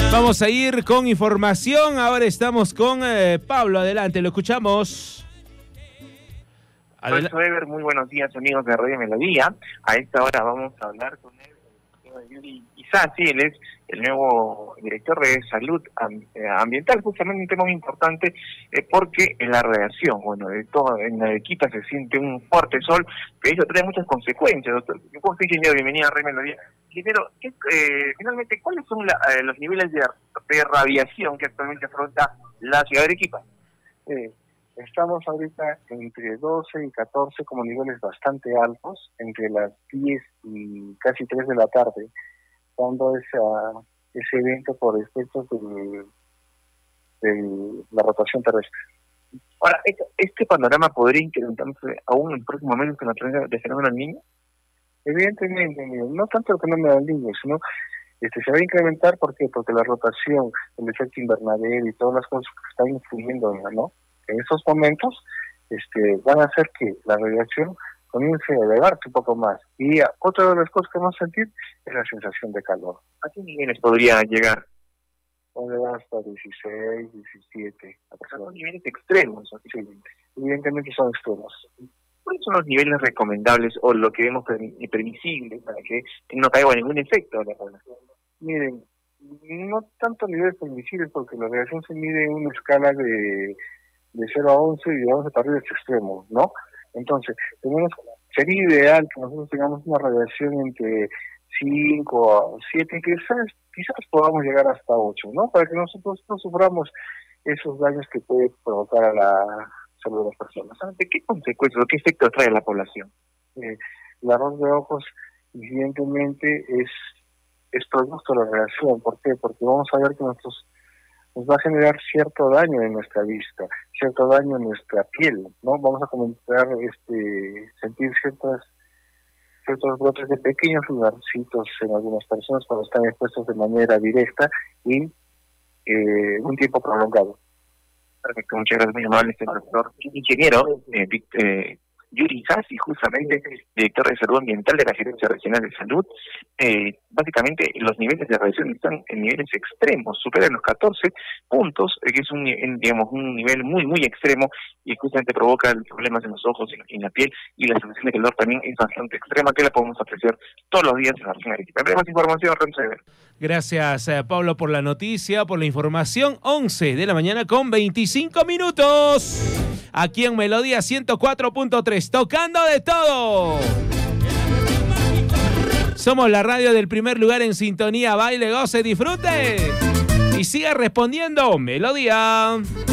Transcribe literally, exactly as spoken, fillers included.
Vamos a ir con información. Ahora estamos con eh, Pablo. Adelante, lo escuchamos. Adel- Weber, muy buenos días, amigos de Radio Melodía. A esta hora vamos a hablar con él, Yuri Isasi. Él es el nuevo director de salud ambiental, justamente un tema muy importante, eh, porque en la radiación, bueno, de todo, en Arequipa se siente un fuerte sol, pero eso trae muchas consecuencias, doctor. ¿Cómo está, ingeniero? Bienvenido a Radio Melodía. Ingeniero, ¿qué, eh, finalmente, ¿cuáles son la, eh, los niveles de, de radiación que actualmente afronta la ciudad de Arequipa? Eh, Estamos ahorita entre doce y catorce como niveles bastante altos, entre las diez y casi tres de la tarde, dando esa, ese evento por efectos de, de la rotación terrestre. Ahora, ¿este, este panorama podría incrementarse aún en el próximo mes con la presencia de fenómeno del Niño? Evidentemente, no tanto el fenómeno del Niño, sino este se va a incrementar. ¿Por qué? Porque la rotación, el efecto invernadero y todas las cosas que están influyendo, ¿no?, en esos momentos este, van a hacer que la radiación comience a elevarse un poco más. Y otra de las cosas que vamos a sentir es la sensación de calor. ¿A qué niveles podría llegar? Puede llegar hasta dieciséis, diecisiete. Son niveles extremos. Sí, evidentemente son extremos. ¿Cuáles son los niveles recomendables o lo que vemos permisible para que no caiga ningún efecto a la población? Miren, no tanto niveles permisibles, porque la radiación se mide en una escala de de cero a once y de once para arriba es extremo, ¿no? Entonces, tenemos sería ideal que nosotros tengamos una radiación entre cinco a siete, quizás, quizás podamos llegar hasta ocho, ¿no? Para que nosotros no suframos esos daños que puede provocar a la salud de las personas. ¿De qué consecuencias o qué efectos trae a la población? Eh, el arroz de ojos, evidentemente, es, es producto de la radiación. ¿Por qué? Porque vamos a ver que nuestros nos va a generar cierto daño en nuestra vista, cierto daño en nuestra piel, ¿no? Vamos a comenzar este sentir ciertas ciertos brotes de pequeños lugarcitos en algunas personas cuando están expuestos de manera directa y eh, un tiempo prolongado. Perfecto, muchas gracias, muy amable, este doctor ingeniero eh, eh, Yuri Isasi, justamente director de salud ambiental de la Gerencia Regional de Salud. Eh, básicamente los niveles de radiación están en niveles extremos, superan los catorce puntos, eh, que es un, digamos, un nivel muy muy extremo y justamente provoca problemas en los ojos, en, en la piel, y la sensación de calor también es bastante extrema, que la podemos apreciar todos los días en la región de Arequipa. Más información, Renzo. Gracias, eh, Pablo, por la noticia, por la información. once de la mañana con veinticinco minutos. Aquí en Melodía ciento cuatro punto tres, tocando de todo. Somos la radio del primer lugar en sintonía, baile, goce, disfrute. Y siga respondiendo Melodía.